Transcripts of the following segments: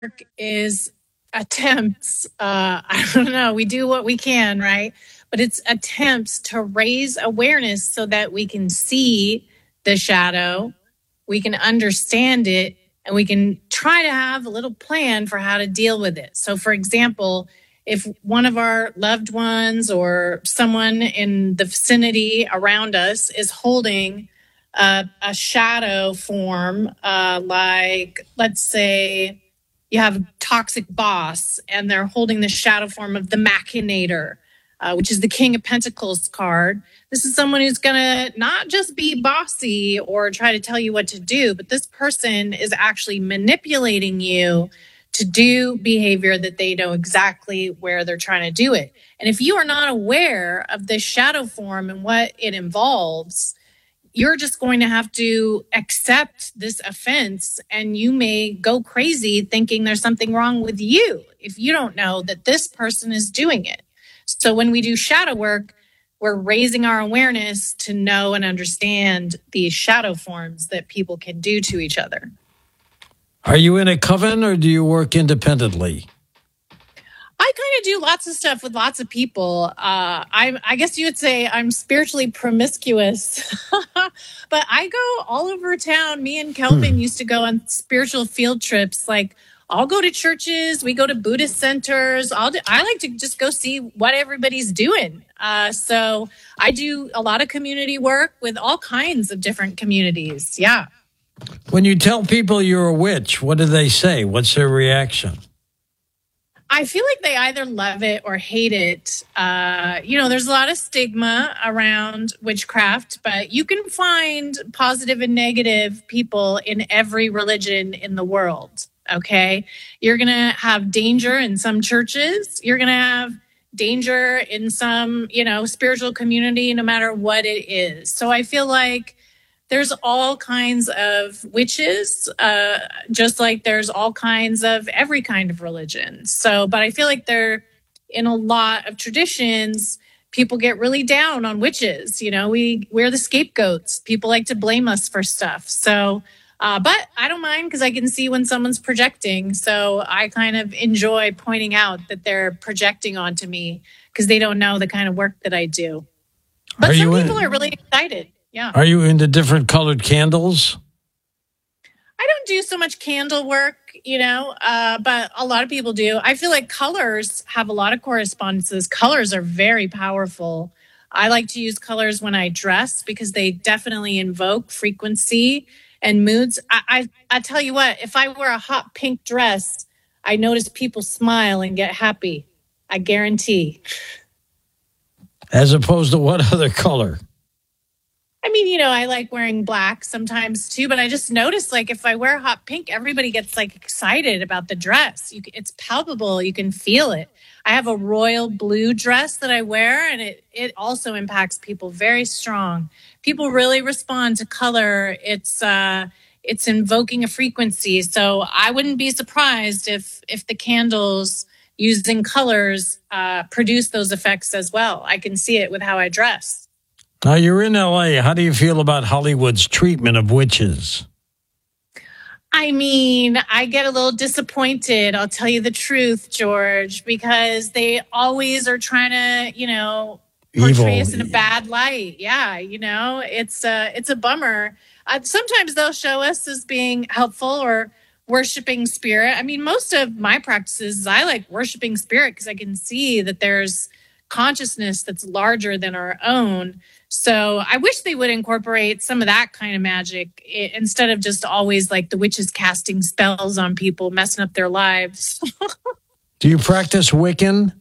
is attempts. I don't know. We do what we can, right? But it's attempts to raise awareness so that we can see the shadow, we can understand it, and we can try to have a little plan for how to deal with it. So, for example, if one of our loved ones or someone in the vicinity around us is holding a shadow form, like let's say you have a toxic boss and they're holding the shadow form of the Machinator, which is the King of Pentacles card. This is someone who's going to not just be bossy or try to tell you what to do, but this person is actually manipulating you to do behavior that they know exactly where they're trying to do it. And if you are not aware of this shadow form and what it involves, you're just going to have to accept this offense, and you may go crazy thinking there's something wrong with you if you don't know that this person is doing it. So when we do shadow work, we're raising our awareness to know and understand these shadow forms that people can do to each other. Are you in a coven or do you work independently? I kind of do lots of stuff with lots of people. I guess you would say I'm spiritually promiscuous, but I go all over town. Me and Kelvin used to go on spiritual field trips. Like, I'll go to churches. We go to Buddhist centers. I like to just go see what everybody's doing. So I do a lot of community work with all kinds of different communities. Yeah. When you tell people you're a witch, what do they say? What's their reaction? I feel like they either love it or hate it. There's a lot of stigma around witchcraft, but you can find positive and negative people in every religion in the world. Okay. You're going to have danger in some churches. You're going to have danger in some, spiritual community, no matter what it is. So I feel like there's all kinds of witches, just like there's all kinds of every kind of religion. So, but I feel like they're in a lot of traditions, people get really down on witches. We're the scapegoats. People like to blame us for stuff. So, but I don't mind because I can see when someone's projecting. So I kind of enjoy pointing out that they're projecting onto me because they don't know the kind of work that I do. But some people are really excited. Yeah. Are you into different colored candles? I don't do so much candle work, but a lot of people do. I feel like colors have a lot of correspondences. Colors are very powerful. I like to use colors when I dress because they definitely invoke frequency and moods. I tell you what, if I wear a hot pink dress, I notice people smile and get happy. I guarantee. As opposed to what other color? I mean, I like wearing black sometimes too, but I just noticed like if I wear hot pink, everybody gets like excited about the dress. It's palpable. You can feel it. I have a royal blue dress that I wear, and it also impacts people very strong. People really respond to color. It's invoking a frequency. So I wouldn't be surprised if the candles using colors produce those effects as well. I can see it with how I dress. Now, you're in L.A. How do you feel about Hollywood's treatment of witches? I mean, I get a little disappointed. I'll tell you the truth, George, because they always are trying to, portray us in a bad light. Yeah, it's a bummer. Sometimes they'll show us as being helpful or worshiping spirit. I mean, most of my practices, I like worshiping spirit because I can see that there's consciousness that's larger than our own. So I wish they would incorporate some of that kind of magic instead of just always like the witches casting spells on people, messing up their lives. Do you practice Wiccan?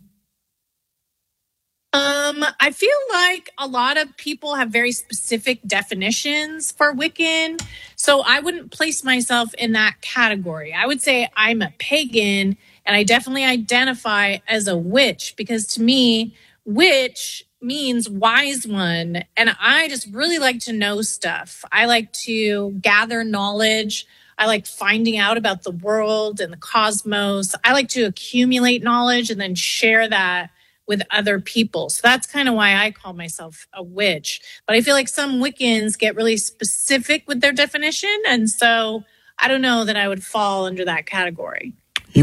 I feel like a lot of people have very specific definitions for Wiccan. So I wouldn't place myself in that category. I would say I'm a pagan, and I definitely identify as a witch because to me, witch means wise one. And I just really like to know stuff. I like to gather knowledge. I like finding out about the world and the cosmos. I like to accumulate knowledge and then share that with other people. So that's kind of why I call myself a witch. But I feel like some Wiccans get really specific with their definition. And so I don't know that I would fall under that category.